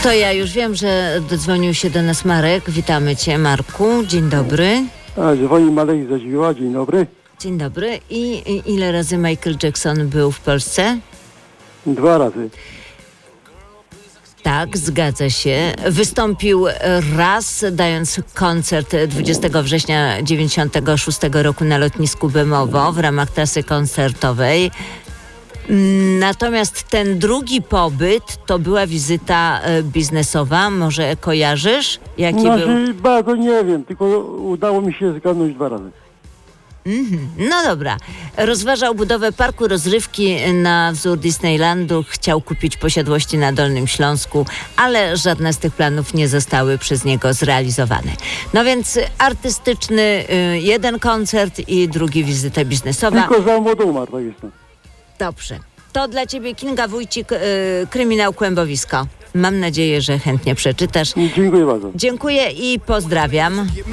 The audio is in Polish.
To ja już wiem, że dodzwonił się do nas Marek. Witamy Cię, Marku. Dzień dobry. Dzwoni Marek ze Żwiła. Dzień dobry. Dzień dobry. I ile razy Michael Jackson był w Polsce? 2 razy. Tak, zgadza się. Wystąpił raz, dając koncert 20 września 1996 roku na lotnisku Bemowo w ramach trasy koncertowej. Natomiast ten drugi pobyt to była wizyta biznesowa. Może kojarzysz? Jaki był? Bardzo nie wiem, tylko udało mi się zgadnąć 2 razy. No dobra. Rozważał budowę parku rozrywki na wzór Disneylandu. Chciał kupić posiadłości na Dolnym Śląsku, ale żadne z tych planów nie zostały przez niego zrealizowane. No więc artystyczny jeden koncert i drugi wizyta biznesowa. Tylko za młodo umarł, tak jest. Dobrze. To dla Ciebie Kinga Wójcik, Kryminał Kłębowisko. Mam nadzieję, że chętnie przeczytasz. Dziękuję bardzo. Dziękuję i pozdrawiam.